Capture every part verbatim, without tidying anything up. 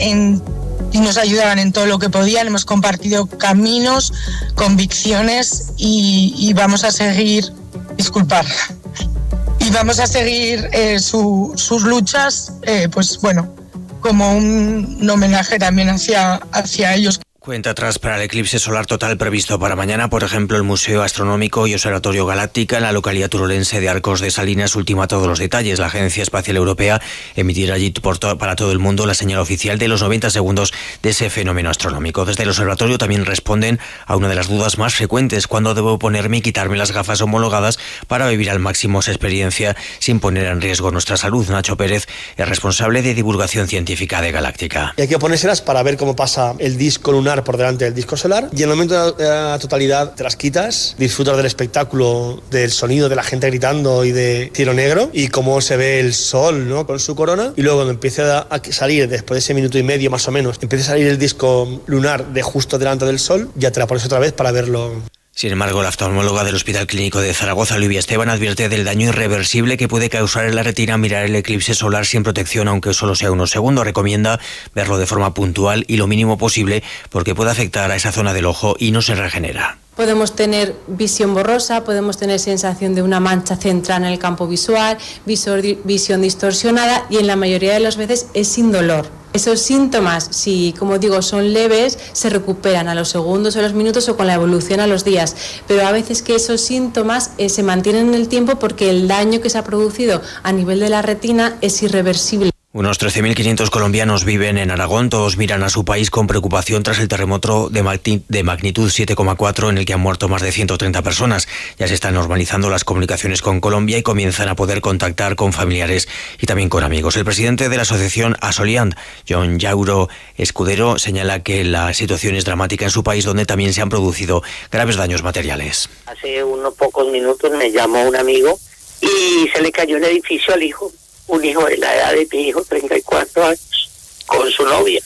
en, y nos ayudaban en todo lo que podían. Hemos compartido caminos, convicciones y, y vamos a seguir, disculpar, y vamos a seguir eh, su, sus luchas, eh, pues bueno, como un, un homenaje también hacia, hacia ellos. Cuenta atrás para el eclipse solar total previsto para mañana. Por ejemplo, el Museo Astronómico y Observatorio Galáctica en la localidad turolense de Arcos de Salinas ultima todos los detalles. La Agencia Espacial Europea emitirá allí por to- para todo el mundo la señal oficial de los noventa segundos de ese fenómeno astronómico. Desde el observatorio también responden a una de las dudas más frecuentes: ¿cuándo debo ponerme y quitarme las gafas homologadas para vivir al máximo esa experiencia sin poner en riesgo nuestra salud? Nacho Pérez es responsable de divulgación científica de Galáctica. Y hay que ponérselas para ver cómo pasa el disco lunar por delante del disco solar, y en el momento de la totalidad te las quitas, disfrutas del espectáculo, del sonido de la gente gritando y de cielo negro y cómo se ve el sol, ¿no?, con su corona, y luego cuando empieza a salir, después de ese minuto y medio más o menos, empieza a salir el disco lunar de justo delante del sol, ya te la pones otra vez para verlo. Sin embargo, la oftalmóloga del Hospital Clínico de Zaragoza, Olivia Esteban, advierte del daño irreversible que puede causar en la retina mirar el eclipse solar sin protección, aunque solo sea unos segundos. Recomienda verlo de forma puntual y lo mínimo posible, porque puede afectar a esa zona del ojo y no se regenera. Podemos tener visión borrosa, podemos tener sensación de una mancha central en el campo visual, visor, visión distorsionada, y en la mayoría de las veces es sin dolor. Esos síntomas, si como digo son leves, se recuperan a los segundos o a los minutos o con la evolución a los días, pero a veces que esos síntomas eh, se mantienen en el tiempo porque el daño que se ha producido a nivel de la retina es irreversible. Unos trece mil quinientos colombianos viven en Aragón. Todos miran a su país con preocupación tras el terremoto de magnitud siete coma cuatro en el que han muerto más de ciento treinta personas. Ya se están normalizando las comunicaciones con Colombia y comienzan a poder contactar con familiares y también con amigos. El presidente de la asociación Asoliand, John Yauro Escudero, señala que la situación es dramática en su país, donde también se han producido graves daños materiales. Hace unos pocos minutos me llamó un amigo y se le cayó el edificio al hijo. Un hijo de la edad de mi hijo, treinta y cuatro años, con su novia.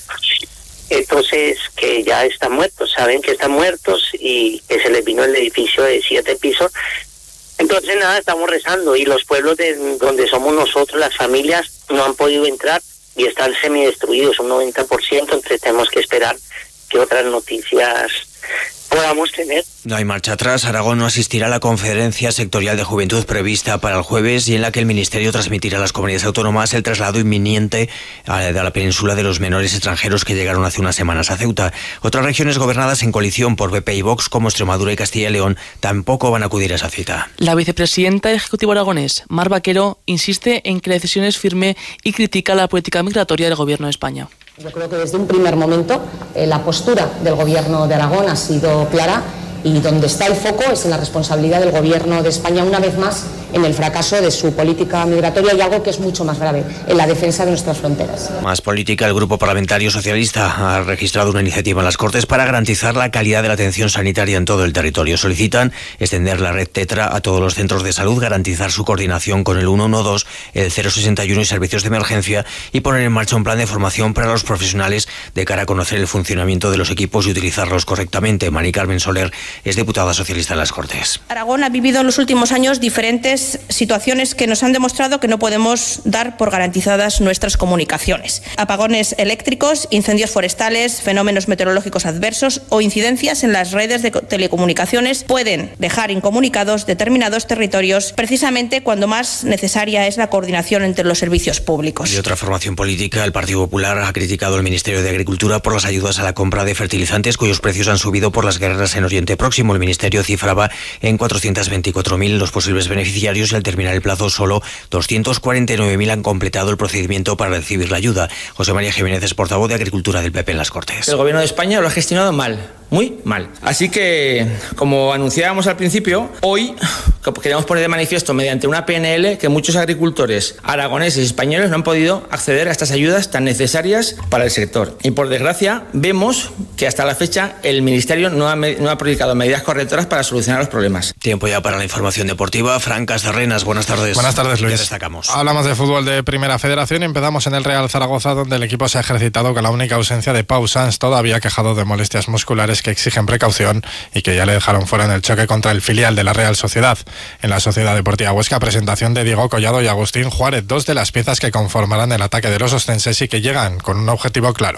Entonces, que ya están muertos, saben que están muertos y que se les vino el edificio de siete pisos. Entonces, nada, estamos rezando, y los pueblos de donde somos nosotros, las familias, no han podido entrar y están semidestruidos, un noventa por ciento, entonces tenemos que esperar que otras noticias podamos tener. No hay marcha atrás. Aragón no asistirá a la conferencia sectorial de juventud prevista para el jueves y en la que el Ministerio transmitirá a las comunidades autónomas el traslado inminente de la península de los menores extranjeros que llegaron hace unas semanas a Ceuta. Otras regiones gobernadas en coalición por P P y Vox, como Extremadura y Castilla y León, tampoco van a acudir a esa cita. La vicepresidenta del Ejecutivo aragonés, Mar Vaquero, insiste en que la decisión es firme y critica la política migratoria del Gobierno de España. Yo creo que desde un primer momento eh, la postura del Gobierno de Aragón ha sido clara, y donde está el foco es en la responsabilidad del Gobierno de España, una vez más, en el fracaso de su política migratoria, y algo que es mucho más grave, en la defensa de nuestras fronteras. Más política. El Grupo Parlamentario Socialista ha registrado una iniciativa en las Cortes para garantizar la calidad de la atención sanitaria en todo el territorio. Solicitan extender la red Tetra a todos los centros de salud, garantizar su coordinación con el ciento doce, el cero sesenta y uno y servicios de emergencia, y poner en marcha un plan de formación para los profesionales de cara a conocer el funcionamiento de los equipos y utilizarlos correctamente. Mari Carmen Soler es diputada socialista en las Cortes. Aragón ha vivido en los últimos años diferentes situaciones que nos han demostrado que no podemos dar por garantizadas nuestras comunicaciones. Apagones eléctricos, incendios forestales, fenómenos meteorológicos adversos o incidencias en las redes de telecomunicaciones pueden dejar incomunicados determinados territorios, precisamente cuando más necesaria es la coordinación entre los servicios públicos. Y otra formación política, el Partido Popular, ha criticado al Ministerio de Agricultura por las ayudas a la compra de fertilizantes, cuyos precios han subido por las guerras en Oriente Próximo. El Ministerio cifraba en cuatrocientos veinticuatro mil los posibles beneficiarios y al terminar el plazo solo doscientos cuarenta y nueve mil han completado el procedimiento para recibir la ayuda. José María Jiménez es portavoz de Agricultura del P P en las Cortes. El Gobierno de España lo ha gestionado mal, muy mal. Así que, como anunciábamos al principio, hoy queremos poner de manifiesto mediante una P N L que muchos agricultores aragoneses y españoles no han podido acceder a estas ayudas tan necesarias para el sector. Y por desgracia, vemos que hasta la fecha el Ministerio no ha, no ha aplicado medidas correctoras para solucionar los problemas. Tiempo ya para la información deportiva. Fran Casarrenas, buenas tardes. Buenas tardes, Luis. Ya destacamos. Hablamos de fútbol de Primera Federación y empezamos en el Real Zaragoza, donde el equipo se ha ejercitado con la única ausencia de Pau Sanz, todavía quejado de molestias musculares que exigen precaución y que ya le dejaron fuera en el choque contra el filial de la Real Sociedad. En la Sociedad Deportiva Huesca, presentación de Diego Collado y Agustín Juárez, dos de las piezas que conformarán el ataque de los ostenses y que llegan con un objetivo claro.